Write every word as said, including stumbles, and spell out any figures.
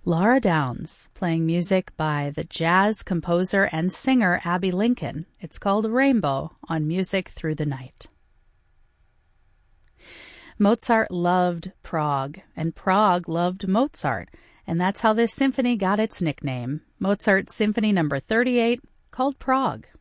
Laura Downs, playing music by the jazz composer and singer Abbey Lincoln. It's called Rainbow on Music Through the Night. Mozart loved Prague, and Prague loved Mozart, and that's how this symphony got its nickname. Mozart's Symphony Number thirty-eight, called Prague.